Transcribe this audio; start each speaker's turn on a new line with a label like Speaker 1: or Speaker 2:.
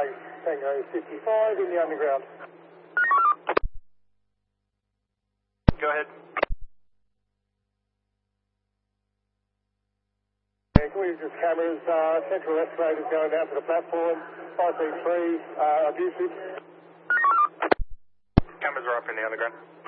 Speaker 1: Tango 55 in the underground.
Speaker 2: Go ahead.
Speaker 1: Just cameras, central estimators going down to the platform, 533, abusive.
Speaker 2: Cameras are up in the underground.